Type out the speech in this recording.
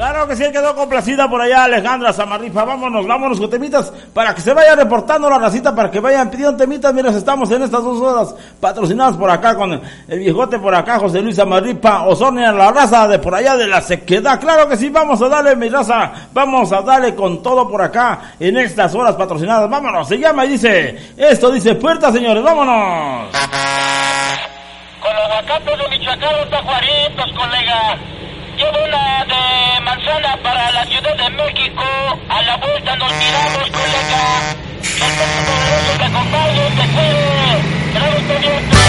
Claro que sí, quedó complacida por allá Alejandra Samarripa. Vámonos con temitas para que se vaya reportando la racita, para que vayan pidiendo temitas. Mira, estamos en estas 2 horas patrocinadas por acá con el viejote por acá, José Luis Samarripa, Osornia, la raza de por allá de la Sequedad. Claro que sí, vamos a darle, mi raza, vamos a darle con todo por acá en estas horas patrocinadas. Vámonos, se llama y dice, esto dice Puerta, señores, vámonos. Con los aguacates de Michoacán, los tajuaritos, colega. Llevo una de manzana para la Ciudad de México. A la vuelta nos miramos, colega. El poderoso te acompañe, te quiere. Trae tu viento.